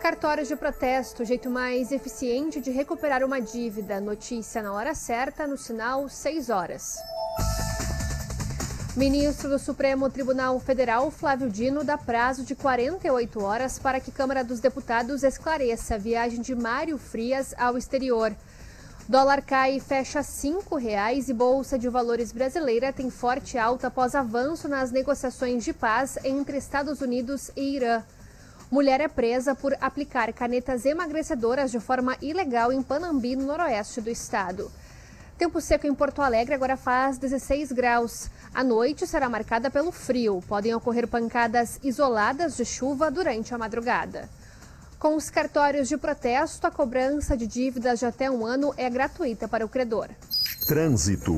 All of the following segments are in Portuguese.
Cartórios de protesto, jeito mais eficiente de recuperar uma dívida. Notícia na hora certa, no sinal 6 horas. Ministro do Supremo Tribunal Federal, Flávio Dino, dá prazo de 48 horas para que a Câmara dos Deputados esclareça a viagem de Mário Frias ao exterior. Dólar cai e fecha R$ 5,00 e Bolsa de Valores brasileira tem forte alta após avanço nas negociações de paz entre Estados Unidos e Irã. Mulher é presa por aplicar canetas emagrecedoras de forma ilegal em Panambi, no noroeste do estado. Tempo seco em Porto Alegre agora faz 16 graus. A noite será marcada pelo frio. Podem ocorrer pancadas isoladas de chuva durante a madrugada. Com os cartórios de protesto, a cobrança de dívidas de até 1 ano é gratuita para o credor. Trânsito.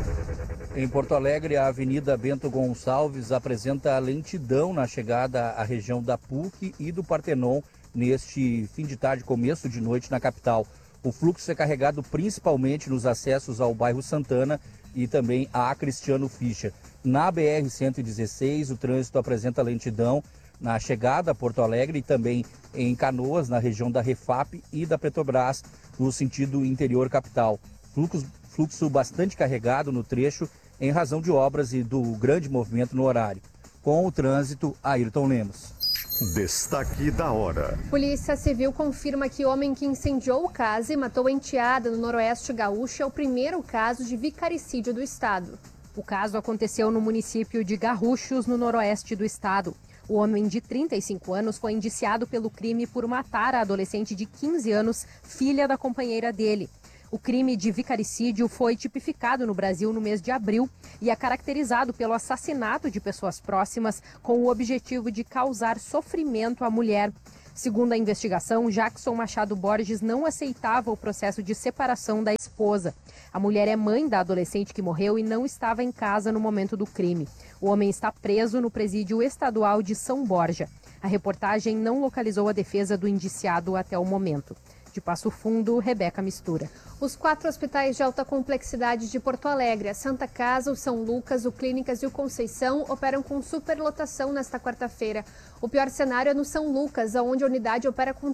Em Porto Alegre, a Avenida Bento Gonçalves apresenta lentidão na chegada à região da PUC e do Partenon neste fim de tarde, começo de noite na capital. O fluxo é carregado principalmente nos acessos ao bairro Santana e também à Cristiano Fischer. Na BR-116, o trânsito apresenta lentidão na chegada a Porto Alegre e também em Canoas, na região da Refap e da Petrobras, no sentido interior capital. Fluxo bastante carregado no trecho em razão de obras e do grande movimento no horário. Com o trânsito, Ayrton Lemos. Destaque da hora. Polícia Civil confirma que o homem que incendiou casa e matou a enteada no noroeste gaúcho é o primeiro caso de vicaricídio do estado. O caso aconteceu no município de Garruchos, no noroeste do estado. O homem de 35 anos foi indiciado pelo crime por matar a adolescente de 15 anos, filha da companheira dele. O crime de vicaricídio foi tipificado no Brasil no mês de abril e é caracterizado pelo assassinato de pessoas próximas com o objetivo de causar sofrimento à mulher. Segundo a investigação, Jackson Machado Borges não aceitava o processo de separação da esposa. A mulher é mãe da adolescente que morreu e não estava em casa no momento do crime. O homem está preso no presídio estadual de São Borja. A reportagem não localizou a defesa do indiciado até o momento. De Passo Fundo, Rebeca Mistura. Os 4 hospitais de alta complexidade de Porto Alegre, a Santa Casa, o São Lucas, o Clínicas e o Conceição, operam com superlotação nesta quarta-feira. O pior cenário é no São Lucas, onde a unidade opera com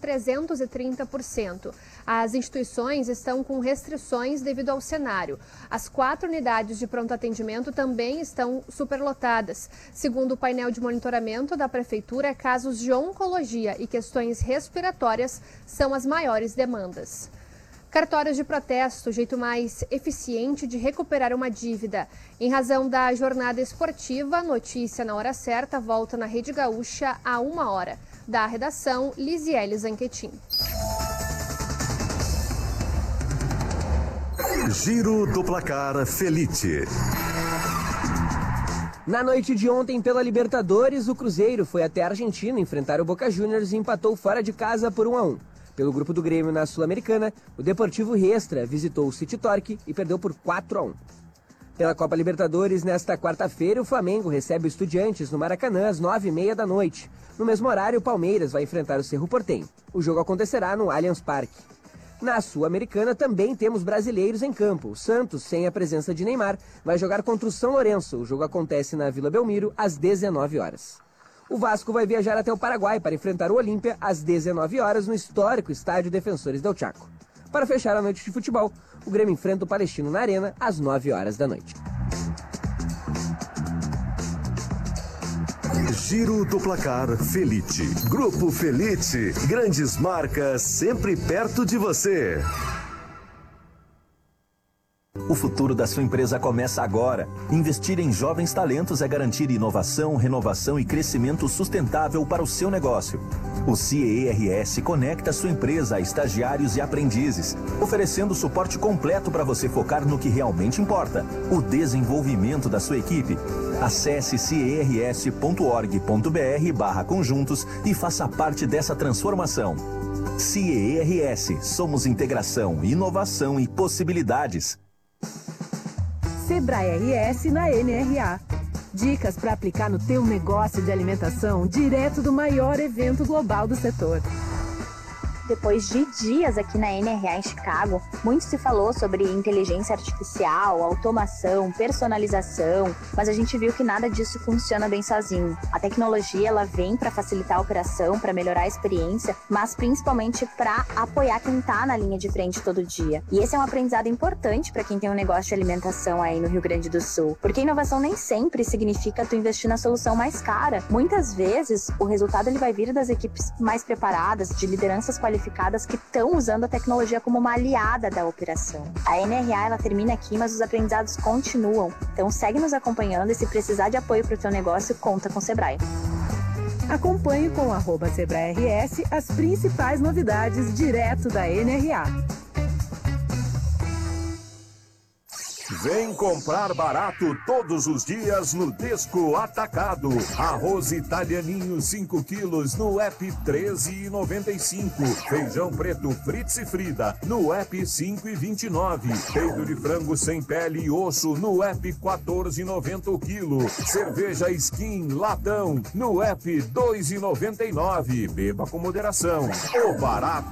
330%. As instituições estão com restrições devido ao cenário. As 4 unidades de pronto atendimento também estão superlotadas. Segundo o painel de monitoramento da Prefeitura, casos de oncologia e questões respiratórias são as maiores demandas. Cartórios de protesto, jeito mais eficiente de recuperar uma dívida. Em razão da jornada esportiva, notícia na hora certa volta na Rede Gaúcha a 1 hora. Da redação, Lisiele Zanquetin. Giro do Placar Felite. Na noite de ontem, pela Libertadores, o Cruzeiro foi até a Argentina enfrentar o Boca Juniors e empatou fora de casa por 1-1. Pelo grupo do Grêmio na Sul-Americana, o Deportivo Riestra visitou o City Torque e perdeu por 4-1. Pela Copa Libertadores, nesta quarta-feira, o Flamengo recebe o Estudiantes no Maracanã às 9h30 da noite. No mesmo horário, o Palmeiras vai enfrentar o Cerro Porteño. O jogo acontecerá no Allianz Parque. Na Sul-Americana também temos brasileiros em campo. O Santos, sem a presença de Neymar, vai jogar contra o São Lourenço. O jogo acontece na Vila Belmiro às 19 horas. O Vasco vai viajar até o Paraguai para enfrentar o Olímpia às 19 horas no histórico estádio Defensores del Chaco. Para fechar a noite de futebol, o Grêmio enfrenta o Palestino na Arena às 9 horas da noite. Giro do Placar Felite. Grupo Felite. Grandes marcas sempre perto de você. O futuro da sua empresa começa agora. Investir em jovens talentos é garantir inovação, renovação e crescimento sustentável para o seu negócio. O CIERS conecta sua empresa a estagiários e aprendizes, oferecendo suporte completo para você focar no que realmente importa, o desenvolvimento da sua equipe. Acesse ciers.org.br/conjuntos e faça parte dessa transformação. CIERS, somos integração, inovação e possibilidades. Sebrae RS na NRA. Dicas para aplicar no teu negócio de alimentação direto do maior evento global do setor. depois de dias aqui na NRA em Chicago, muito se falou sobre inteligência artificial, automação, personalização, mas a gente viu que nada disso funciona bem sozinho. A tecnologia, ela vem para facilitar a operação, para melhorar a experiência, mas principalmente para apoiar quem está na linha de frente todo dia. E esse é um aprendizado importante para quem tem um negócio de alimentação aí no Rio Grande do Sul, porque inovação nem sempre significa tu investir na solução mais cara. Muitas vezes, o resultado ele vai vir das equipes mais preparadas, de lideranças qualificadas que estão usando a tecnologia como uma aliada da operação. A NRA, ela termina aqui, mas os aprendizados continuam. Então segue nos acompanhando e se precisar de apoio para o teu negócio, conta com o Sebrae. Acompanhe com @SebraeRS as principais novidades direto da NRA. Vem comprar barato todos os dias no Desco Atacado. Arroz italianinho 5 quilos no app 13,95. Feijão preto Fritz e Frida no app 5,29. Peito de frango sem pele e osso no app 14,90 o quilo. Cerveja Skin latão no app 2,99. Beba com moderação. O barato